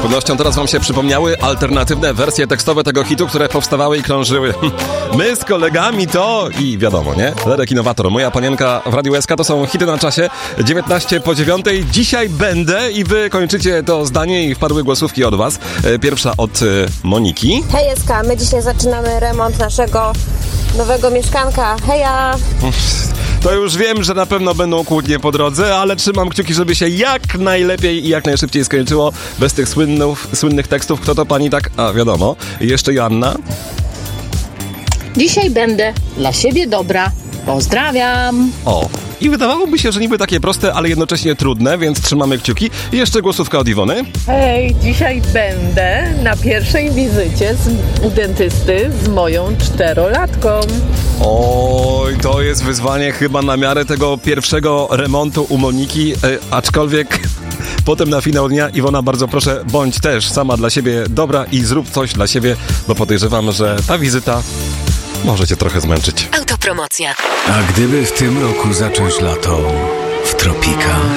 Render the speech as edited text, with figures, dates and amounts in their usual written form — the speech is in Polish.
pewnością teraz wam się przypomniały alternatywne wersje tekstowe tego hitu, które powstawały i krążyły. My z kolegami to i wiadomo, nie? Lerek Innowator, Moja panienka w Radiu SK to są hity na czasie. 19:09. Dzisiaj będę i wy kończycie to zdanie i wpadły głosówki od was. Pierwsza od Moniki. Hej SK, my dzisiaj zaczynamy remont naszego nowego mieszkanka. Heja! To już wiem, że na pewno będą kłótnie po drodze, ale trzymam kciuki, żeby się jak najlepiej i jak najszybciej skończyło bez tych słynnych tekstów. Kto to pani tak? A wiadomo. I jeszcze Joanna. Dzisiaj będę dla siebie dobra. Pozdrawiam! O, i wydawałoby się, że niby takie proste, ale jednocześnie trudne, więc trzymamy kciuki. I jeszcze głosówka od Iwony. Hej, dzisiaj będę na pierwszej wizycie u dentysty z moją 4-latką. Oj, to jest wyzwanie chyba na miarę tego pierwszego remontu u Moniki, aczkolwiek potem na finał dnia, Iwona, bardzo proszę, bądź też sama dla siebie dobra i zrób coś dla siebie, bo podejrzewam, że ta wizyta może cię trochę zmęczyć. Autopromocja. A gdyby w tym roku zacząć lato w tropikach?